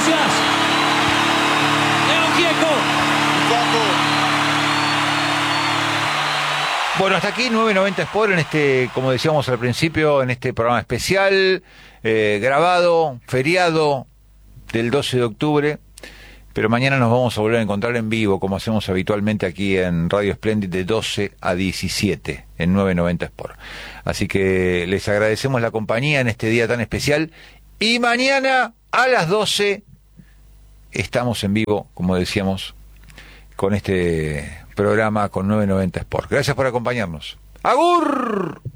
Gracias. León Gieco. Bueno, hasta aquí 990 Sport en este, como decíamos al principio, en este programa especial, grabado, feriado del 12 de octubre. Pero mañana nos vamos a volver a encontrar en vivo, como hacemos habitualmente aquí en Radio Splendid, de 12 a 17, en 990 Sport. Así que les agradecemos la compañía en este día tan especial. Y mañana a las 12 estamos en vivo, como decíamos, con este programa con 990 Sport. Gracias por acompañarnos. ¡Agur!